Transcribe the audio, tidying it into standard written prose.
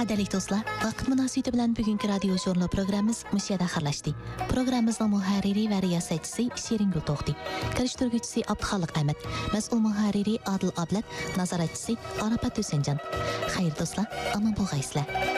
Qadirli do'stlar, vaqt munosabati bilan bugungi radio jurnal programmamiz mushada xarlashdi. Programmamizning muharriri va riyosatchisi Shirin Gulto'xti, kirishtiruvchisi Abduxoliq Ahmad, mas'ul muharriri Adil Ablat, nazoratchisi Arafat Husaynjon. Xayr do'stlar, omon bo'lgaysizlar.